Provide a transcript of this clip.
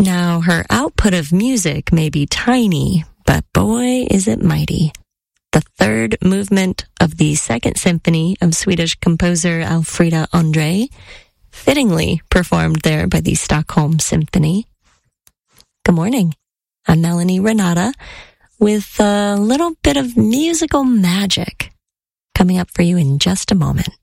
Now, her output of music may be tiny, but boy, is it mighty. The third movement of the Second Symphony of Swedish composer Alfreda André, fittingly performed there by the Stockholm Symphony. Good morning. I'm Melanie Renata with a little bit of musical magic coming up for you in just a moment.